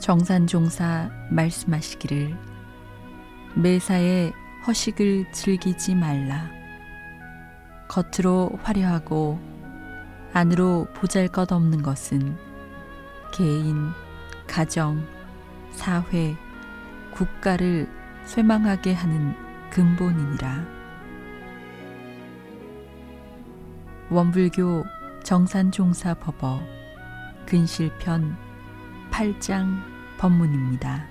정산종사 말씀하시기를 매사에 허식을 즐기지 말라. 겉으로 화려하고 안으로 보잘것없는 것은 개인, 가정, 사회, 국가를 쇠망하게 하는 근본이니라. 원불교 정산종사법어 근실편 8장 법문입니다.